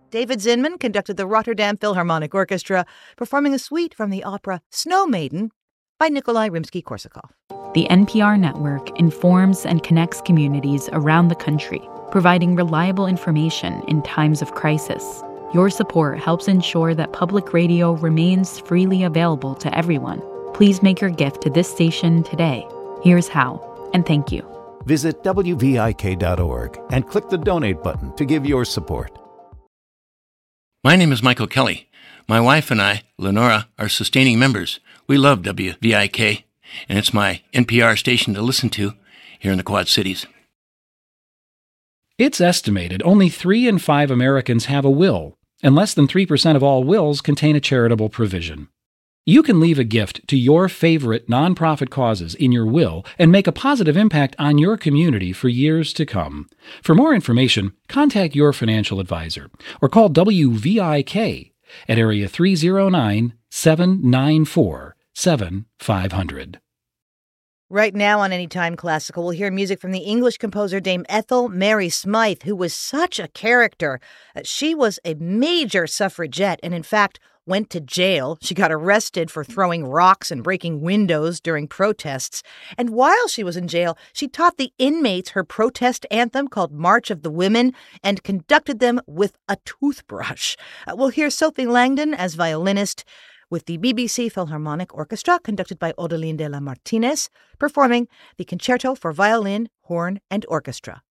David Zinman conducted the Rotterdam Philharmonic Orchestra, performing a suite from the opera Snow Maiden by Nikolai Rimsky-Korsakov. The NPR network informs and connects communities around the country, providing reliable information in times of crisis. Your support helps ensure that public radio remains freely available to everyone. Please make your gift to this station today. Here's how, and thank you. Visit WVIK.org and click the donate button to give your support. My name is Michael Kelly. My wife and I, Lenora, are sustaining members. We love WVIK, and it's my NPR station to listen to here in the Quad Cities. It's estimated only 3 in 5 Americans have a will, and less than 3% of all wills contain a charitable provision. You can leave a gift to your favorite nonprofit causes in your will and make a positive impact on your community for years to come. For more information, contact your financial advisor or call WVIK at area 309-794-7500. Right now on Anytime Classical, we'll hear music from the English composer Dame Ethel Mary Smythe, who was such a character. She was a major suffragette and, in fact, went to jail. She got arrested for throwing rocks and breaking windows during protests. And while she was in jail, she taught the inmates her protest anthem called March of the Women and conducted them with a toothbrush. We'll hear Sophie Langdon as violinist with the BBC Philharmonic Orchestra, conducted by Odeline de la Martinez, performing the Concerto for Violin, Horn, and Orchestra